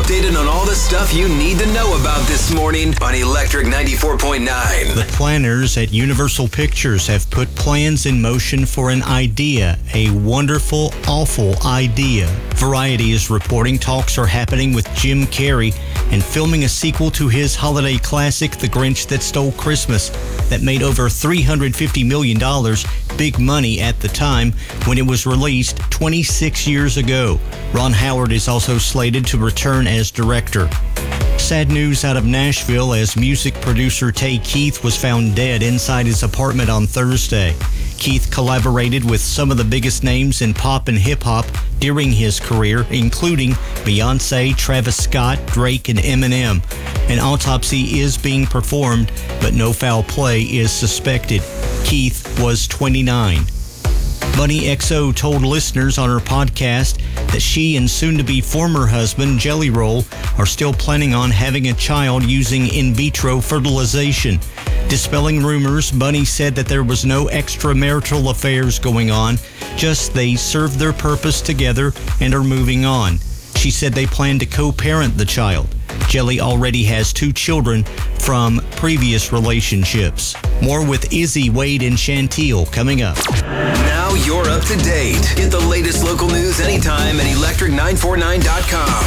updated on all the stuff you need to know about this morning on Electric 94.9. The planners at Universal Pictures have put plans in motion for an idea, a wonderful, awful idea. Variety is reporting talks are happening with Jim Carrey and filming a sequel to his holiday classic, The Grinch That Stole Christmas, that made over $350 million, big money at the time when it was released 26 years ago. Ron Howard is also slated to return as director. Sad news out of Nashville as music producer Tay Keith was found dead inside his apartment on Thursday. Keith collaborated with some of the biggest names in pop and hip-hop during his career, including Beyonce, Travis Scott, Drake, and Eminem. An autopsy is being performed, but no foul play is suspected. Keith was 29. Bunny XO told listeners on her podcast that she and soon-to-be former husband, Jelly Roll, are still planning on having a child using in vitro fertilization. Dispelling rumors, Bunny said that there was no extramarital affairs going on, just they served their purpose together and are moving on. She said they plan to co-parent the child. Jelly already has 2 children from previous relationships. More with Izzy, Wade, and Chantil coming up. Now you're up to date. Get the latest local news anytime at electric949.com.